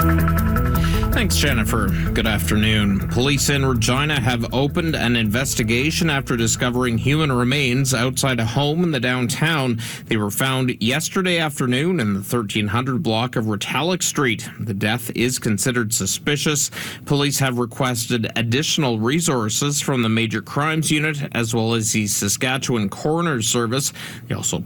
Thanks, Jennifer. Good afternoon. Police in Regina have opened an investigation after discovering human remains outside a home in the downtown. They were found yesterday afternoon in the 1300 block of Retallick Street. The death is considered suspicious. Police have requested additional resources from the Major Crimes Unit as well as the Saskatchewan Coroner's Service. They also